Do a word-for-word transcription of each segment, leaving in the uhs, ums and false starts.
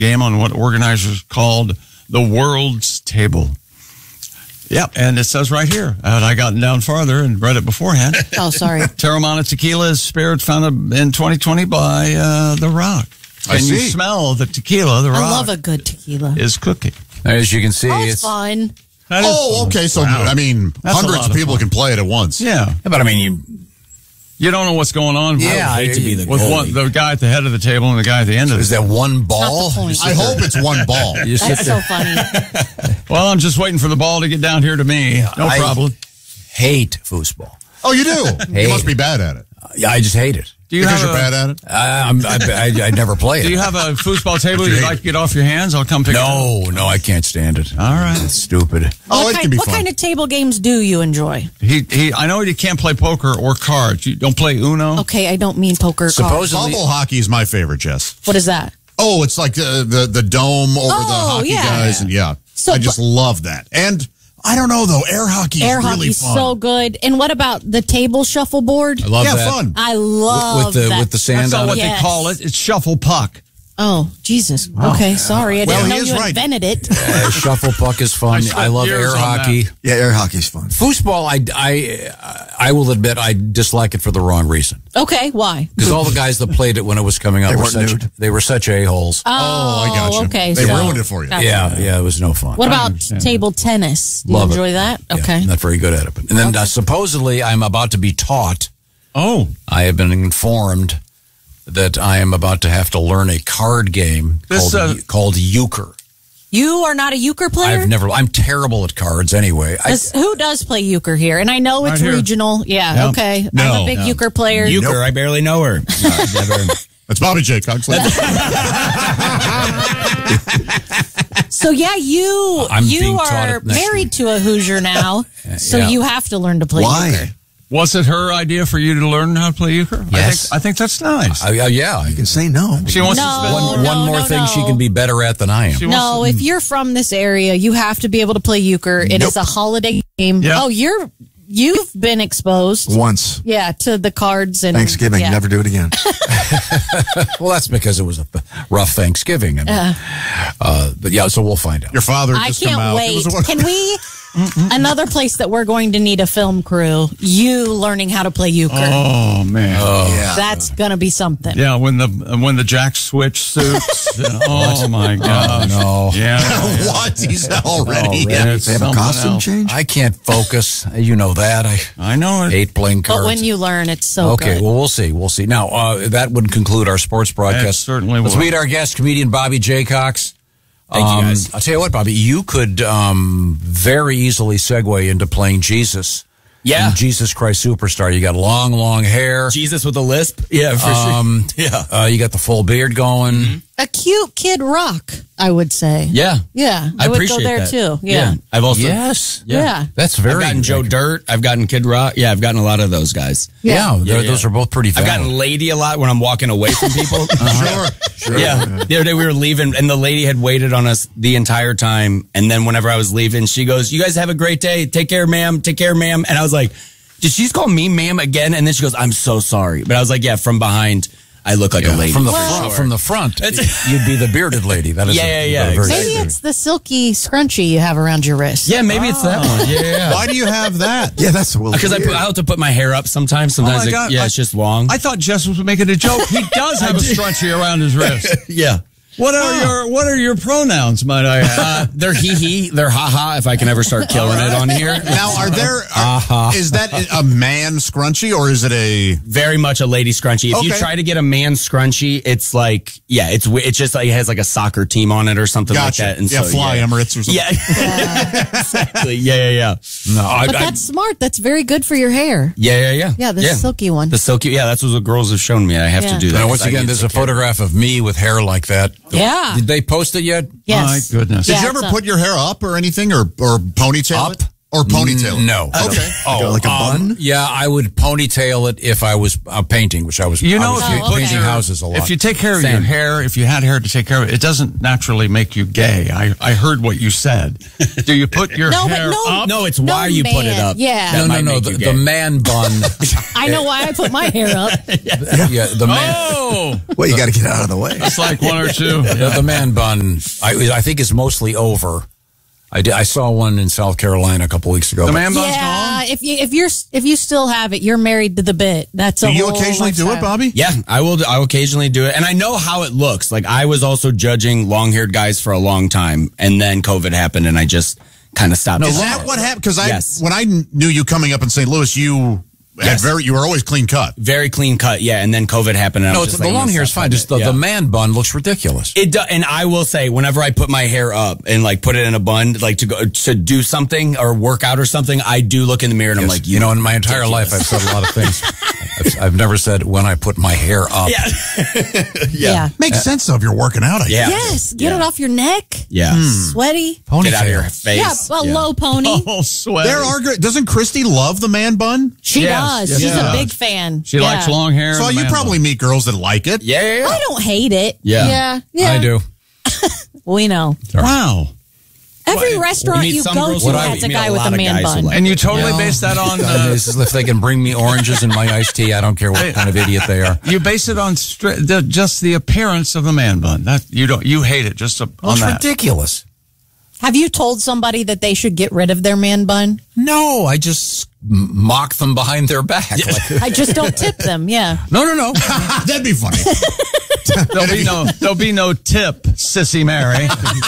game on what organizers called the World's Table. Yep, and it says right here, and I got down farther and read it beforehand. Oh, sorry. Terramana Tequila is spirit founded in twenty twenty by uh, The Rock. I and see. you smell the tequila, The Rock I love a good tequila. is cooking. As you can see, Oh, it's it's fun. That is Oh, fun. okay. So, Wow. I mean, That's a hundreds lot of of people fun. can play it at once. Yeah. but I mean, you. You don't know what's going on. Yeah, with, I hate to be the with one, goalie. the guy at the head of the table and the guy at the end of Is the that one ball? Not the point. I hope it's one ball. You sit That's there. so funny. Well, I'm just waiting for the ball to get down here to me. No I- problem. Hate foosball. Oh, you do? Hey. You must be bad at it. Yeah, I just hate it. Do you because have you're a, bad at it? I, I'm, I, I, I never play it. Do you have a foosball table you you'd hate like to get off your hands? I'll come pick it up. No, no, I can't stand it. All right. It's stupid. Oh, what it kind, can be what fun. kind of table games do you enjoy? He, he, I know you can't play poker or cards. You don't play Uno? Okay, I don't mean poker. cards. Supposedly, Bubble hockey is my favorite, Jess. What is that? Oh, it's like the the, the dome over Oh, the hockey yeah. guys, and yeah, So, I just love that. And I don't know though, air hockey Air is really hockey's fun. so good. And what about the table shuffleboard? I love yeah, that. fun. I love with the that. with the sand That's not on what it. Yes. they call it. It's shuffle puck. Oh, Jesus. Okay, sorry. I Well, didn't know he is you right. invented it. Uh, shuffle puck is fun. I spent I, love years air on hockey. that. Yeah, air hockey's fun. Foosball, I, I, I will admit, I dislike it for the wrong reason. Okay, why? Because all the guys that played it when it was coming out They were weren't such nude. they were such a holes. Oh, Oh, I got you. okay. They so- ruined it for you. Gotcha. yeah, yeah, it was no fun. What about understand. table tennis? Do you Love it. enjoy that? Yeah, Okay. not very good at it. And then uh, supposedly, I'm about to be taught. Oh. I have been informed that I am about to have to learn a card game This, called, uh, called euchre. You are not a euchre player? I've never. I'm terrible at cards anyway. I, Does- who does play euchre here? And I know it's Right here. regional. Yeah, Yep. okay. I'm No. a big No. euchre player. Euchre, I barely know her. Uh, never. That's Bobby J. Coxley. So yeah, you I'm you being taught are it next married week. to a Hoosier now, so Yeah. you have to learn to play Why? euchre. Was it her idea for you to learn how to play euchre? Yes. I think, I think that's nice. I, I, yeah. I You can say no. She wants No. to spend one, no, one more no, thing no. she can be better at than I am. She wants No, to- if you're from this area, you have to be able to play euchre. It is Nope. a holiday game. Yeah. Oh, you're you've been exposed. Once. Yeah, to the cards and Thanksgiving, yeah. never do it again. Well, that's because it was a rough Thanksgiving. I mean, uh, but yeah, so we'll find out. Your father I just come can't out. It wait. was a- Can we? Another place that we're going to need a film crew. You learning how to play euchre. Oh man. Yeah. That's gonna be something. Yeah, when the when the jack switch suits. oh my gosh. no. Yeah. What? He's already. Yeah, it's They have a something costume else. change? I can't focus. You know that. I I know it. hate playing cards. But when you learn, it's so Okay, good. well, we'll see. We'll see. Now, uh, that would conclude our sports broadcast. It certainly Let's will. meet our guest, comedian Bobby J. Cox. Thank you, Um, guys. I'll tell you what, Bobby, you could um, very easily segue into playing Jesus. Yeah. in Jesus Christ Superstar. You got long, long hair. Jesus with a lisp. Yeah, for Um, sure. Yeah. Uh, you got the full beard going. A cute Kid Rock, I would say. Yeah. Yeah, I I would appreciate go there that. too. Yeah. I've also. Yes. Yeah. That's very. I've gotten Joe Dirt. I've gotten Kid Rock. Yeah, I've gotten a lot of those guys. Yeah, Yeah. they're- Yeah, yeah. those are both pretty I've valid. gotten Lady a lot when I'm walking away from people. Sure. Sure. Yeah. The other day we were leaving and the lady had waited on us the entire time. And then whenever I was leaving, she goes, "You guys have a great day. Take care, ma'am. Take care, ma'am." And I was like, did she just call me ma'am again? And then she goes, "I'm so sorry." But I was like, yeah, from behind, I look like a lady. From the for front, sure. from the front, That's- you'd be the bearded lady. That is Yeah, a, yeah, yeah, a very Maybe it's the silky scrunchie you have around your wrist. Yeah, maybe it's that one. Yeah. Why do you have that? Yeah, that's a little Because I, weird. put- I have to put my hair up sometimes. Sometimes, Oh, my it- God. yeah, I- it's just long. I thought Jess was making a joke. He does have a scrunchie around his wrist. yeah. What are your What are your pronouns, might I ask? Uh, they're hee hee. They're ha ha. If I can ever start killing it on here. Now, are there? Are, Is that a man scrunchie or is it a? Very much a lady scrunchie. If you Okay. try to get a man scrunchie, it's like, yeah, it's wi- it's just like it has like a soccer team on it or something Gotcha. like that. And yeah, so, fly yeah. Emirates or something. Yeah, exactly. Yeah, yeah, yeah. No, I, But I- that's smart. That's very good for your hair. yeah, yeah, yeah. Yeah, the silky one. The silky. Yeah, that's what the girls have shown me. I have Yeah. to do that. Now, once 'cause I again, need there's to a take care. photograph of me with hair like that. Yeah. Did they post it yet? Yes. My goodness. Did Yeah, you it's ever a- put your hair up or anything or or ponytail Up? it? Or ponytail it? No. Okay. Oh, like a um, bun? Yeah, I would ponytail it if I was uh, painting, which I was. You know, I was if you Oh, put painting your- houses a lot. If you take care of Same. your hair, if you had hair to take care of it, it doesn't naturally make you gay. I, I heard what you said. Do you put your No, but hair no- up? No, it's No why you put it man. up. Yeah. That no, no, might no. make The, you the gay. man bun. I know why I put my hair up. yeah, the man. Oh, Well, you got to get out of the way. it's like one or two. The, the man bun, I, I think, is mostly over. I, did, I saw one in South Carolina a couple weeks ago. The but- man bun's Yeah, gone? if you if you're if you still have it, you're married to the bit. That's a Do you whole occasionally do it, lifestyle. Bobby? Yeah, I will. I will occasionally do it, and I know how it looks. Like I was also judging long-haired guys for a long time, and then COVID happened, and I just kind of stopped. Is that what happened? Because I, Yes. when I knew you coming up in Saint Louis, you had Yes. very, you were always clean cut. Very clean cut, yeah. And then COVID happened, and I No, was it's, just the like, long I'm gonna hair is stop fine. with Just the, it. Yeah. the man bun looks ridiculous. It do, and I will say, whenever I put my hair up and like put it in a bun, like to go to do something or work out or something, I do look in the mirror and I'm Yes. like, you know, in my entire life, I've said a lot of things. I've, I've never said when I put my hair up. yeah, Yeah. Makes sense though if you're working out. I yeah, Yes. Get Yeah. it off your neck. yeah. Sweaty. Ponytail. Get out of your face. Yeah. A Yeah. low pony. Oh, sweat. There are good. Doesn't Christy love the man bun? She Yes, does. yes, She's she a does. big fan. She Yeah. likes long hair. So and you man probably bun. meet girls that like it. Yeah, yeah, yeah. I don't hate it. Yeah. Yeah. Yeah. I do. We know. Wow. Every Well, restaurant you meet you some go girls to who has meet a a guy lot with a of man guys who bun. like- And you totally No. base that on. Uh, Uh, this is if they can bring me oranges in my iced tea, I don't care what kind of idiot they are. you base it on stri- the, just the appearance of the man bun. That you don't. You hate it just Well, on it's that. ridiculous. Have you told somebody that they should get rid of their man bun? No, I just m- mock them behind their back. Like, I just don't tip them. Yeah. no, no, no. That'd be funny. There'll be no. There'll be no tip, Sissy Mary.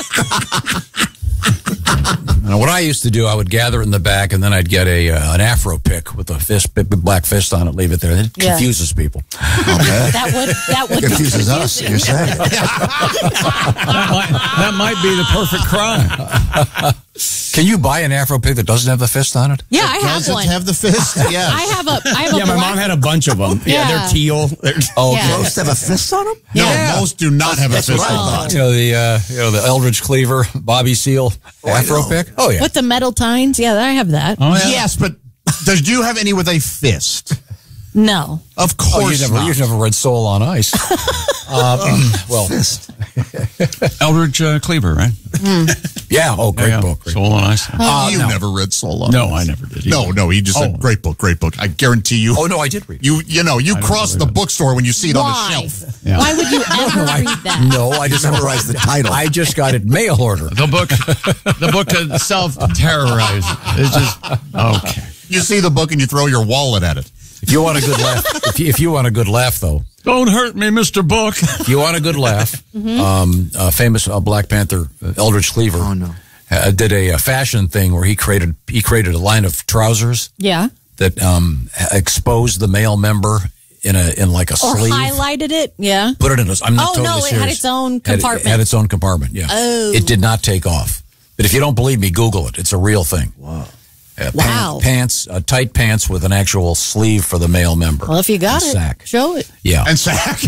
Now, what I used to do, I would gather it in the back, and then I'd get a uh, an afro pick with a fist, big, big black fist on it. Leave it there. It Yeah. confuses people. That would that would Confuses be us, confusing. you're saying. that, might, that might be the perfect crime. Can you buy an afro pick that doesn't have the fist on it? Yeah, I have Does it one. have the fist? Yeah. I have a. I have a. Yeah, my black- mom had a bunch of them. Yeah, Yeah. they're teal. They're- Oh, Yeah. Most have a fist on them? No, Yeah. most do not have a That's fist. what I on them. thought. you know the uh, you know the Eldridge Cleaver, Bobby Seale afro know. pick. Oh yeah. with the metal tines. Yeah, I have that. Oh yeah. Yes, but does you have any with a fist? No. Of Oh, course you never, not. you've never read Soul on Ice. um, well, Fist. Eldridge uh, Cleaver, right? yeah. Oh, great Yeah, book. Great Soul on Ice. you never read Soul on No, Ice. I never did. No, either. no, he just Oh. said, great book, great book. I guarantee you. Oh no, I did read. it. You you know, you don't cross the believe it. bookstore when you see it on the Why? shelf. Yeah. Why would you ever read that? No, I just Memorized the title. I just got it mail order. The book, the book itself terrorized. It's just okay. You see the book and you throw your wallet at it. If you want a good laugh, if you, if you want a good laugh, though, Don't hurt me, Mister Book. if you want a good laugh, um, uh, famous uh, Black Panther uh, Eldridge Cleaver Oh, no. uh, did a, uh fashion thing where he created he created a line of trousers Yeah. that um, exposed the male member in a in like a Or sleeve. highlighted it. Yeah. Put it in a. I'm not Oh, totally no, it had serious. its own Had- compartment. Had, its own compartment. Yeah. Oh. It did not take off. But if you don't believe me, Google it. It's a real thing. Wow. Uh, Wow. Pants, uh, tight pants with an actual sleeve for the male member. Well, if you got And it, sack. show it. Yeah. And sack.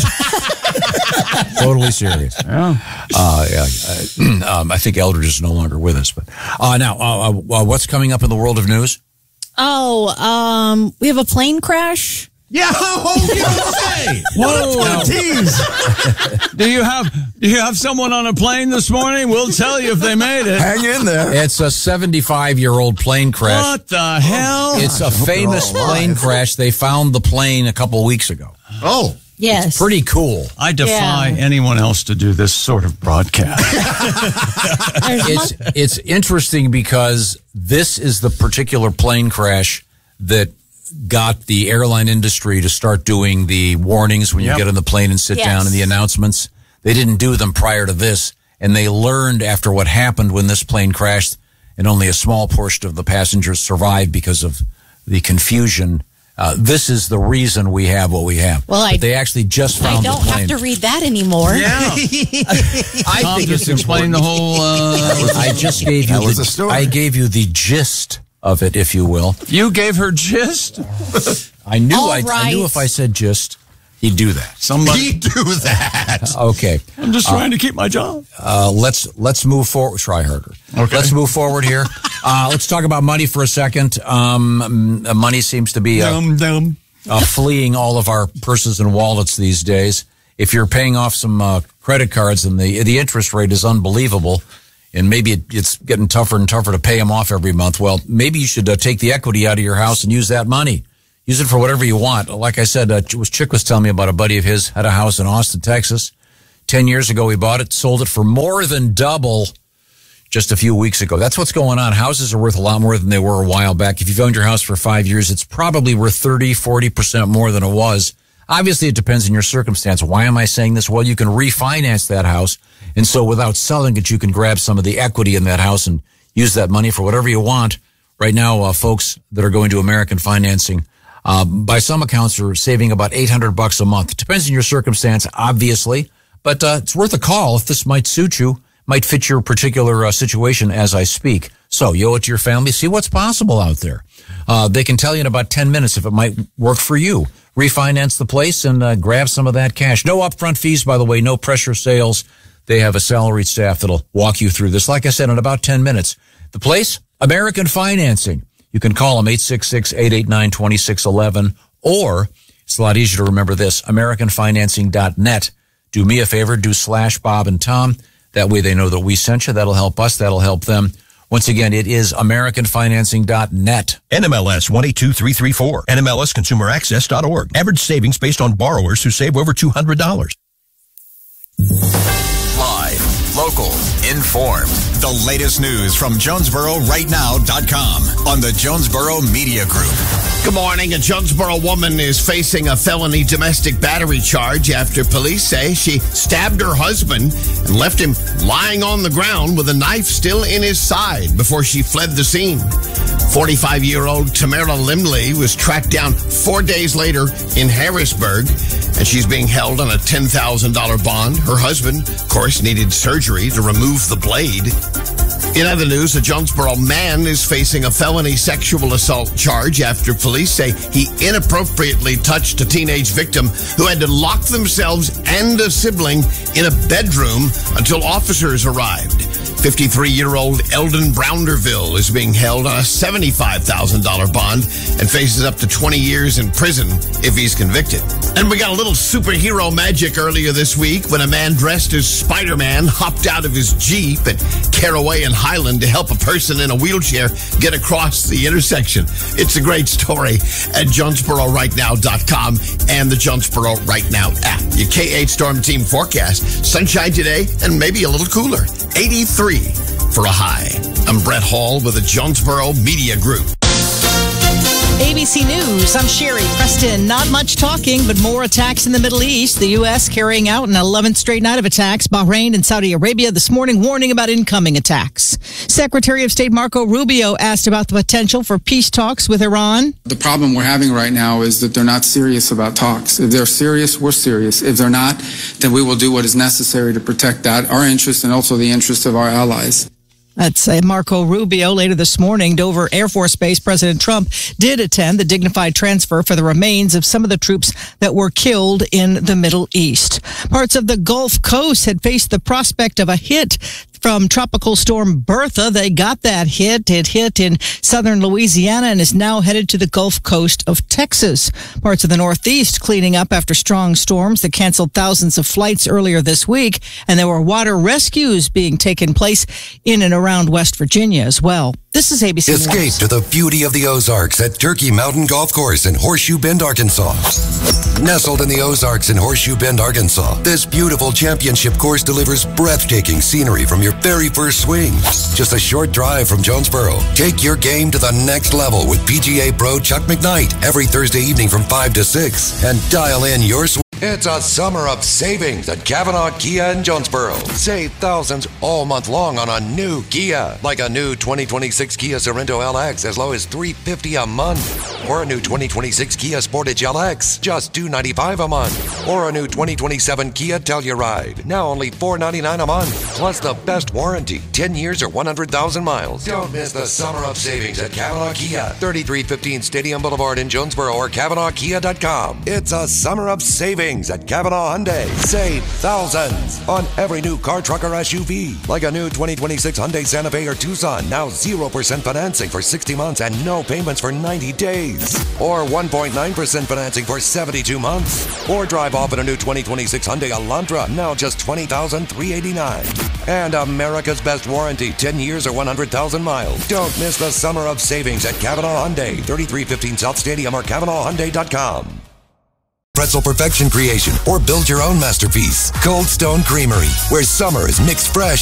Totally serious. Yeah. Uh, yeah. Uh, um, I think Eldridge is no longer with us. But uh, now, uh, uh, what's coming up in the world of news? Oh, um, we have a plane crash. Yeah, oh, you say. Whoa, tease. Do you have do you have someone on a plane this morning? We'll tell you if they made it. Hang in there. It's a seventy-five-year-old plane crash. What the hell? It's a hope they're famous all alive. plane crash. They found the plane a couple of weeks ago. Oh. Yes. Pretty cool. I defy Yeah. anyone else to do this sort of broadcast. There's It's mon- it's interesting because this is the particular plane crash that got the airline industry to start doing the warnings when Yep. you get on the plane and sit Yes. down and the announcements. They didn't do them prior to this, and they learned after what happened when this plane crashed, and only a small portion of the passengers survived because of the confusion. Uh, this is the reason we have what we have. Well, I- but they actually just I found don't the plane. have to read that anymore. Yeah. I Tom think just it's explained the whole. Uh, I just gave you That was the, the story. I gave you the gist of it, if you will. you gave her gist. I knew All I, I right. knew if I said gist, he'd do that. Somebody. He do that. Okay, I'm just trying to keep my job. uh, let's let's move forward. Try harder. Okay. Let's move forward here. Uh, let's talk about money for a second. Um, money seems to be uh, Dumb, dumb. uh, fleeing all of our purses and wallets these days. If you're paying off some uh, credit cards and the the interest rate is unbelievable, and maybe it, it's getting tougher and tougher to pay them off every month, well, maybe you should uh, take the equity out of your house and use that money. Use it for whatever you want. Like I said, uh, was Chick was telling me about a buddy of his had a house in Austin, Texas. Ten years ago, he bought it, sold it for more than double just a few weeks ago. That's what's going on. Houses are worth a lot more than they were a while back. If you've owned your house for five years, it's probably worth thirty, forty percent more than it was. Obviously, it depends on your circumstance. Why am I saying this? Well, you can refinance that house. And so without selling it, you can grab some of the equity in that house and use that money for whatever you want. Right now, uh, folks that are going to American Financing, uh, by some accounts, are saving about eight hundred bucks a month. It depends on your circumstance, obviously, but uh, it's worth a call if this might suit you, might fit your particular uh, situation as I speak. So you owe it to your family. See what's possible out there. Uh, they can tell you in about ten minutes if it might work for you. Refinance the place and uh, grab some of that cash. No upfront fees, by the way, no pressure sales. They have a salaried staff that'll walk you through this. Like I said, in about ten minutes. The place, American Financing. You can call them eight six six, eight eight nine, two six one one, or it's a lot easier to remember this, american financing dot net. Do me a favor, do slash Bob and Tom. That way they know that we sent you. That'll help us. That'll help them. Once again, it is american financing dot net. N M L S one eight two three three four. N M L S consumer access dot org. Average savings based on borrowers who save over two hundred dollars. Live, local, informed. The latest news from Jonesboro Right Now dot com on the Jonesboro Media Group. Good morning. A Jonesboro woman is facing a felony domestic battery charge after police say she stabbed her husband and left him lying on the ground with a knife still in his side before she fled the scene. forty-five-year-old Tamara Limley was tracked down four days later in Harrisburg, and she's being held on a ten thousand dollars bond. Her husband, of course, needed surgery to remove the blade. In other news, a Jonesboro man is facing a felony sexual assault charge after police say he inappropriately touched a teenage victim who had to lock themselves and a sibling in a bedroom until officers arrived. fifty-three-year-old Eldon Brownderville is being held on a seventy-five thousand dollars bond and faces up to twenty years in prison if he's convicted. And we got a little superhero magic earlier this week when a man dressed as Spider-Man hopped out of his Jeep at Caraway and Highland to help a person in a wheelchair get across the intersection. It's a great story at Jonesboro Right Now dot com and the Jonesboro Right Now app. Your K eight Storm Team forecast. Sunshine today and maybe a little cooler. eighty-three for a high. I'm Brett Hall with the Jonesboro Media Group. A B C News, I'm Sherry Preston. Not much talking, but more attacks in the Middle East. The U S carrying out an eleventh straight night of attacks. Bahrain and Saudi Arabia this morning warning about incoming attacks. Secretary of State Marco Rubio asked about the potential for peace talks with Iran. The problem we're having right now is that they're not serious about talks. If they're serious, we're serious. If they're not, then we will do what is necessary to protect that, our interest and also the interest of our allies. That's uh, Marco Rubio. Later this morning, Dover Air Force Base, President Trump did attend the dignified transfer for the remains of some of the troops that were killed in the Middle East. Parts of the Gulf Coast had faced the prospect of a hit from Tropical Storm Bertha. They got that hit. It hit in southern Louisiana and is now headed to the Gulf Coast of Texas. Parts of the Northeast cleaning up after strong storms that canceled thousands of flights earlier this week. And there were water rescues being taken place in and around West Virginia as well. This is A B C Escape News. to the beauty of the Ozarks at Turkey Mountain Golf Course in Horseshoe Bend, Arkansas. Nestled in the Ozarks in Horseshoe Bend, Arkansas, this beautiful championship course delivers breathtaking scenery from your very first swing. Just a short drive from Jonesboro. Take your game to the next level with P G A Pro Chuck McKnight every Thursday evening from five to six. And dial in your swing. It's a summer of savings at Kavanaugh Kia in Jonesboro. Save thousands all month long on a new Kia, like a new twenty twenty-six Kia Sorento L X as low as three hundred fifty dollars a month, or a new twenty twenty-six Kia Sportage L X just two hundred ninety-five dollars a month, or a new twenty twenty-seven Kia Telluride now only four hundred ninety-nine dollars a month, plus the best warranty, ten years or one hundred thousand miles. Don't miss the summer of savings at Kavanaugh Kia, thirty-three fifteen Stadium Boulevard in Jonesboro, or Kavanaugh Kia dot com. It's a summer of savings. savings at Kavanaugh Hyundai. Save thousands on every new car, truck, or S U V. Like a new twenty twenty-six Hyundai Santa Fe or Tucson. Now zero percent financing for sixty months and no payments for ninety days. Or one point nine percent financing for seventy-two months. Or drive off in a new twenty twenty-six Hyundai Elantra. Now just twenty thousand three hundred eighty-nine dollars. And America's best warranty, ten years or one hundred thousand miles. Don't miss the summer of savings at Kavanaugh Hyundai, thirty-three fifteen South Stadium or Kavanaugh Hyundai dot com. Pretzel perfection creation or build your own masterpiece. Cold Stone Creamery, where summer is mixed fresh